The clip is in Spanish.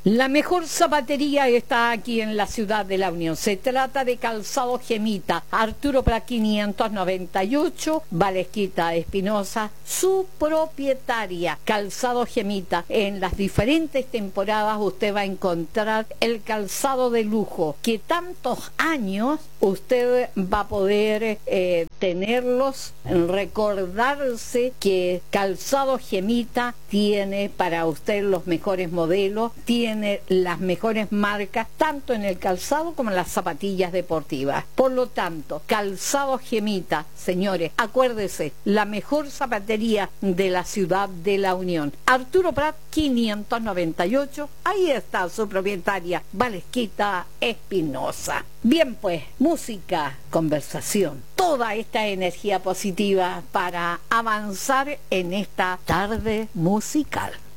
La mejor zapatería está aquí en la ciudad de La Unión. Se trata de Calzado Gemita, Arturo Prat 598, Valesquita Espinosa, su propietaria. Calzado Gemita. En las diferentes temporadas usted va a encontrar el calzado de lujo que tantos años usted va a poder tenerlos, recordarse que Calzado Gemita tiene para usted los mejores modelos, tiene las mejores marcas, tanto en el calzado como en las zapatillas deportivas. Por lo tanto, Calzado Gemita, señores, acuérdese, la mejor zapatería de la ciudad de La Unión. Arturo Prat 598, ahí está su propietaria, Valesquita Espinosa. Bien pues, música, conversación, toda esta energía positiva para avanzar en esta tarde musical.